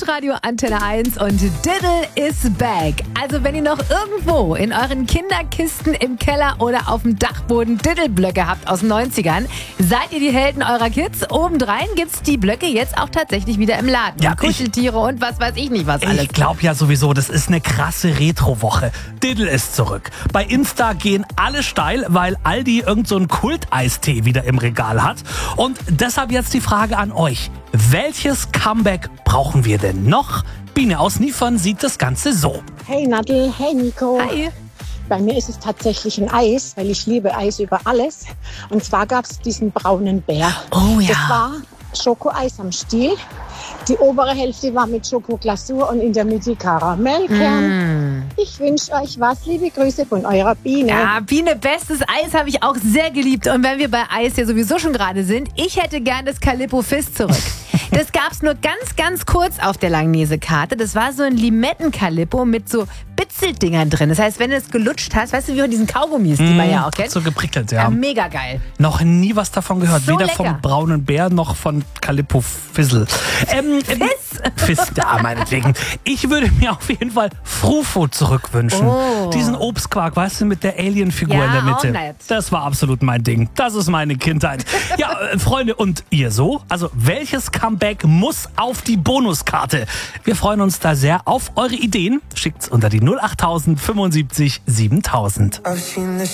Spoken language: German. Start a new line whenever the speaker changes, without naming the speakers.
Hitradio Antenne 1 und Diddle is back. Also wenn ihr noch irgendwo in euren Kinderkisten im Keller oder auf dem Dachboden Diddle-Blöcke habt aus den 90ern, seid ihr die Helden eurer Kids. Obendrein gibt's die Blöcke jetzt auch tatsächlich wieder im Laden.
Ja,
Kuscheltiere und was weiß ich nicht was alles.
Ich glaube ja sowieso, das ist eine krasse Retro-Woche. Diddle ist zurück. Bei Insta gehen alle steil, weil Aldi irgend so einen Kult-Eistee wieder im Regal hat. Und deshalb jetzt die Frage an euch. Welches Comeback brauchen wir denn noch? Biene aus Niefern sieht das Ganze so.
Hey Nadel, hey Nico.
Hi.
Bei mir ist es tatsächlich ein Eis, weil ich liebe Eis über alles. Und zwar gab es diesen braunen Bär.
Oh ja.
Das war Schokoeis am Stiel. Die obere Hälfte war mit Schokoglasur und in der Mitte Karamellkern. Ich wünsche euch was. Liebe Grüße von eurer Biene.
Ja, Biene, bestes Eis habe ich auch sehr geliebt. Und wenn wir bei Eis ja sowieso schon gerade sind, ich hätte gern das Calippo Fizz zurück. Das gab's nur ganz kurz auf der Langnese-Karte. Das war so ein Limetten-Calippo mit so Bitzeldingern drin. Das heißt, wenn du es gelutscht hast, weißt du, wie von diesen Kaugummis, die man ja auch kennt?
So geprickelt, ja.
Ja, mega geil.
Noch nie was davon gehört.
So
Weder
lecker.
vom braunen Bär noch von Calippo Fizzle. Fizz, ja, meinetwegen. Ich würde mir auf jeden Fall Frufo zurückwünschen.
Oh.
Diesen Obstquark, weißt du, mit der Alien-Figur
Ja,
in der
auch
Mitte.
nett.
Das war absolut mein Ding. Das ist meine Kindheit. Ja, Freunde, und ihr so? Also, welches Comeback muss auf die Bonuskarte? Wir freuen uns da sehr auf eure Ideen. Schickt's unter die 08000 75 7000.